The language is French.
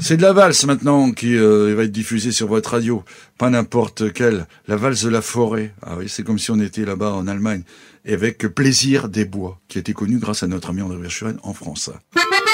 C'est de la valse maintenant qui va être diffusée sur votre radio. Pas n'importe quelle. La valse de la forêt. Ah oui, c'est comme si on était là-bas en Allemagne. Et avec Plaisir des bois, qui a été connu grâce à notre ami André Verschuren en France.